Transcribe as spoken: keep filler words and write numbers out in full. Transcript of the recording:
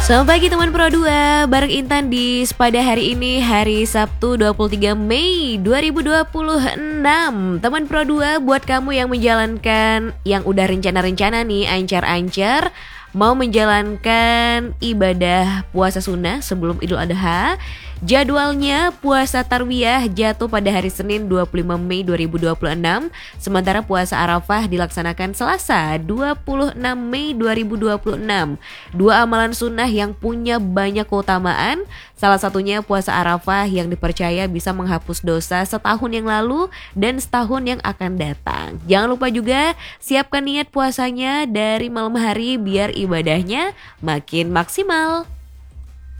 Selamat pagi teman Pro dua, bareng Intan di pada hari ini, hari Sabtu dua puluh tiga Mei dua ribu dua puluh enam. Teman Pro dua, buat kamu yang menjalankan, yang udah rencana-rencana nih, ancar-ancar mau menjalankan ibadah puasa sunnah sebelum Idul Adha. Jadwalnya puasa Tarwiyah jatuh pada hari Senin dua puluh lima Mei dua ribu dua puluh enam, sementara puasa Arafah dilaksanakan Selasa dua puluh enam Mei dua ribu dua puluh enam. Dua amalan sunnah yang punya banyak keutamaan, salah satunya puasa Arafah yang dipercaya bisa menghapus dosa setahun yang lalu dan setahun yang akan datang. Jangan lupa juga siapkan niat puasanya dari malam hari biar ibadahnya makin maksimal.